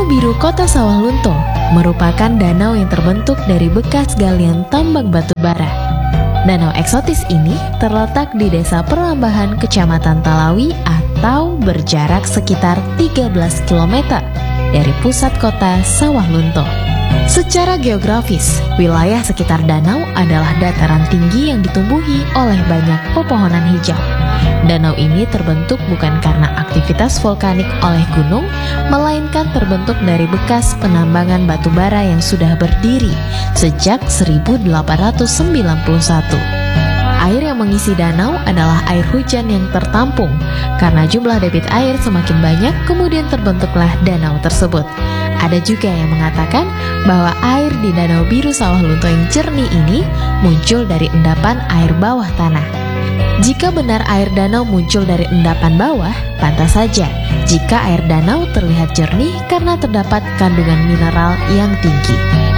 Danau Biru Kota Sawah Lunto merupakan danau yang terbentuk dari bekas galian tambang batu bara. Danau eksotis ini terletak di Desa Perlambahan, Kecamatan Talawi atau berjarak sekitar 13 km dari pusat kota Sawah Lunto. Secara geografis, wilayah sekitar danau adalah dataran tinggi yang ditumbuhi oleh banyak pepohonan hijau. Danau ini terbentuk bukan karena aktivitas vulkanik oleh gunung, melainkan terbentuk dari bekas penambangan batu bara yang sudah berdiri sejak 1891. Air yang mengisi danau adalah air hujan yang tertampung. Karena jumlah debit air semakin banyak, kemudian terbentuklah danau tersebut. Ada juga yang mengatakan bahwa air di Danau Biru Sawah Lunto yang jernih ini muncul dari endapan air bawah tanah. Jika benar air danau muncul dari endapan bawah, pantas saja jika air danau terlihat jernih karena terdapat kandungan mineral yang tinggi.